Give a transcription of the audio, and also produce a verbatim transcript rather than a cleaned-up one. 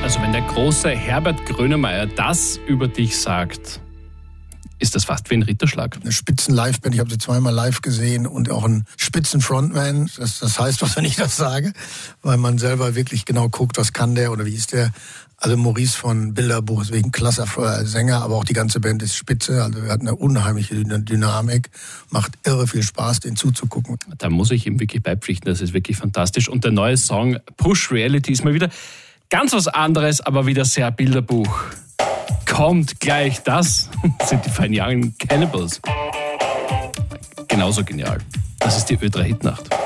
Also wenn der große Herbert Grönemeyer das über dich sagt, ist das fast wie ein Ritterschlag. Eine Spitzen-Live-Band, ich habe sie zweimal live gesehen und auch ein Spitzen-Frontman. Das, das heißt was, wenn ich das sage, weil man selber wirklich genau guckt, was kann der oder wie ist der. Also Maurice von Bilderbuch ist wirklich ein klasse Sänger, aber auch die ganze Band ist spitze. Also er hat eine unheimliche Dynamik, macht irre viel Spaß, den zuzugucken. Da muss ich ihm wirklich beipflichten, das ist wirklich fantastisch. Und der neue Song Push Reality ist mal wieder ganz was anderes, aber wieder sehr Bilderbuch. Kommt gleich, das sind die Fine Young Cannibals. Genauso genial. Das ist die Ö drei Hitnacht.